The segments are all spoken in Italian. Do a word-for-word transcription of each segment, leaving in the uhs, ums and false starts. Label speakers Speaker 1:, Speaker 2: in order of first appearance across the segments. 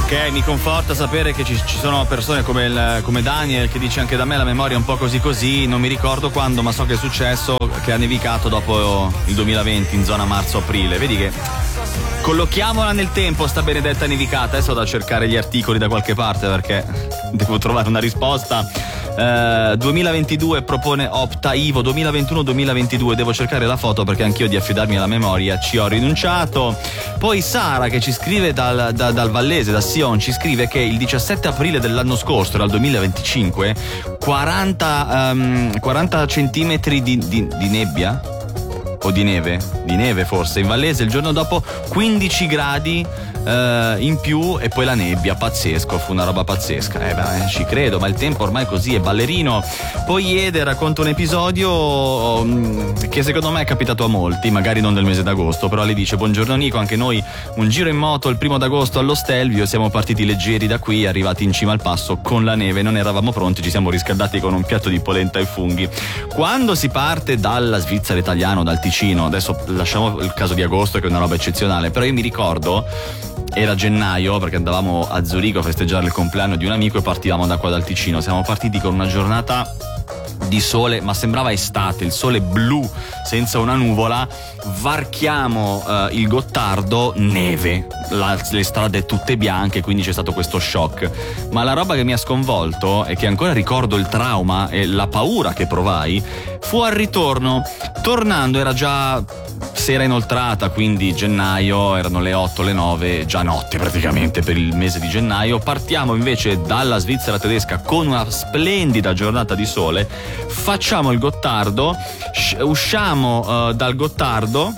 Speaker 1: Ok, mi conforta sapere che ci, ci sono persone come, il, come Daniel che dice anche da me la memoria è un po' così così, non mi ricordo quando, ma so che è successo che ha nevicato dopo il duemilaventi in zona marzo-aprile. Vedi che collochiamola nel tempo sta benedetta nevicata. Adesso vado a cercare gli articoli da qualche parte perché devo trovare una risposta. Uh, duemilaventidue propone Opta Ivo, duemilaventuno duemilaventidue, devo cercare la foto perché anch'io di affidarmi alla memoria ci ho rinunciato. Poi Sara che ci scrive dal, da, dal Vallese, da Sion, ci scrive che il diciassette aprile dell'anno scorso, era il duemilaventicinque, quaranta, um, quaranta centimetri di, di, di nebbia o di neve, di neve forse, in Vallese, il giorno dopo quindici gradi Uh, in più e poi la nebbia, pazzesco, fu una roba pazzesca. Eh beh, ci credo, ma il tempo ormai è così, è ballerino. Poi Ede racconta un episodio um, che secondo me è capitato a molti, magari non del mese d'agosto, però le dice: buongiorno Nico, anche noi un giro in moto il primo d'agosto allo Stelvio, siamo partiti leggeri da qui, arrivati in cima al passo con la neve, non eravamo pronti, ci siamo riscaldati con un piatto di polenta e funghi. Quando si parte dalla Svizzera italiana, dal Ticino, adesso lasciamo il caso di agosto che è una roba eccezionale, però io mi ricordo era gennaio perché andavamo a Zurigo a festeggiare il compleanno di un amico e partivamo da qua dal Ticino. Siamo partiti con una giornata di sole, ma sembrava estate, il sole blu senza una nuvola. Varchiamo uh, il Gottardo, neve, la, le strade tutte bianche, quindi c'è stato questo shock. Ma la roba che mi ha sconvolto e che ancora ricordo il trauma e la paura che provai fu al ritorno. Tornando era già sera inoltrata, quindi gennaio, erano le otto, le nove, già notte praticamente per il mese di gennaio. Partiamo invece dalla Svizzera tedesca con una splendida giornata di sole, facciamo il Gottardo, usciamo uh, dal Gottardo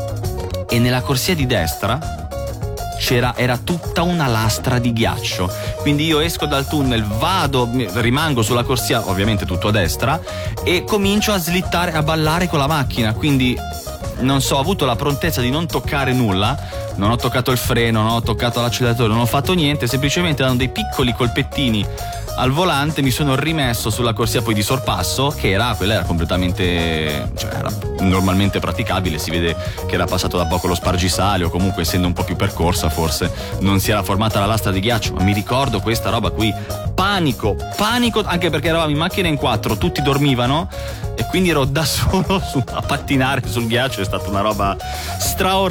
Speaker 1: e nella corsia di destra c'era, era tutta una lastra di ghiaccio, quindi io esco dal tunnel, vado, rimango sulla corsia, ovviamente tutto a destra, e comincio a slittare, a ballare con la macchina, quindi non so, ho avuto la prontezza di non toccare nulla, non ho toccato il freno, non ho toccato l'acceleratore, non ho fatto niente, semplicemente dando dei piccoli colpettini al volante mi sono rimesso sulla corsia poi di sorpasso, che era, quella era completamente, cioè era normalmente praticabile, si vede che era passato da poco lo spargisale o comunque essendo un po' più percorsa forse non si era formata la lastra di ghiaccio, ma mi ricordo questa roba qui, panico, panico, anche perché eravamo in macchina in quattro, tutti dormivano e quindi ero da solo su, a pattinare sul ghiaccio, è stata una roba straordinaria.